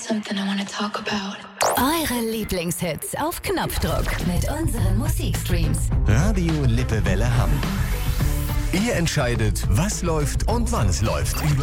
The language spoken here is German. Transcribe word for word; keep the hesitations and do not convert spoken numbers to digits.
something I want to talk about. Eure Lieblingshits auf Knopfdruck mit unseren Musikstreams. Radio Lippewelle Hamm. Ihr entscheidet, was läuft und wann es läuft.